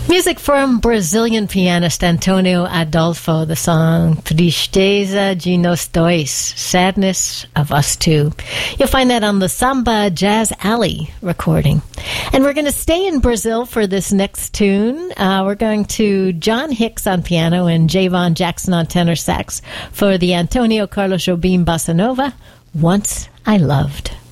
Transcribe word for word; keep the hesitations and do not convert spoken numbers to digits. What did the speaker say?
Music from Brazilian pianist Antonio Adolfo, the song Tristeza de Nós Dois, Sadness of Us Two. You'll find that on the Samba Jazz Alley recording. And we're going to stay in Brazil for this next tune. Uh, we're going to John Hicks on piano and Javon Jackson on tenor sax for the Antonio Carlos Jobim Bossa Nova, Once I Loved.